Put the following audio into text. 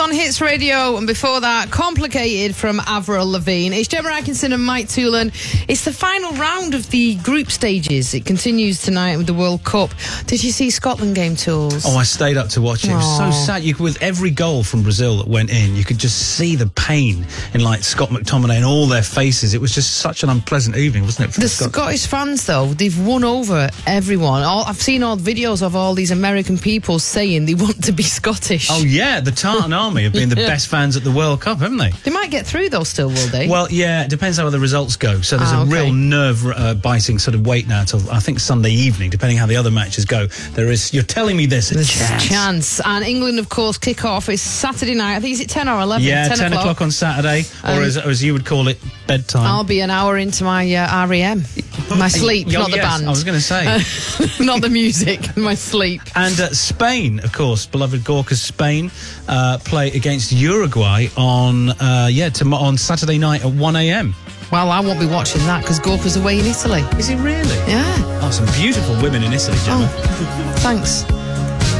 on Hits Radio, and before that, Complicated from Avril Lavigne. It's Gemma Atkinson and Mike Toolan. It's the final round of the group stages. It continues tonight with the World Cup. Did you see Scotland game, Tools? Oh, I stayed up to watch it. It was so sad. With every goal from Brazil that went in, you could just see the pain in, like, Scott McTominay and all their faces. It was just such an unpleasant evening, wasn't it? The Scottish fans, though, they've won over everyone. I've seen all the videos of all these American people saying they want to be Scottish. Oh, yeah, the Tartan Army have been the best fans at the World Cup, haven't they? They might get through, though, still, will they? Well, yeah, it depends how the results go. So there's a real nerve-biting sort of wait now till, I think, Sunday evening, depending how the other matches go. You're telling me there's a chance. And England, of course, kick off. It's Saturday night. I think, is it 10 or 11? Yeah, 10 o'clock on Saturday, or as you would call it, bedtime. I'll be an hour into my REM. My sleep, not the band. I was going to say. Not the music, my sleep. And Spain, of course, beloved Gorka's Spain, play against Uruguay on Saturday night at 1 a.m. Well, I won't be watching that because Gorka's away in Italy. Is he really? Yeah. Oh, some beautiful women in Italy, Gemma. Oh, thanks.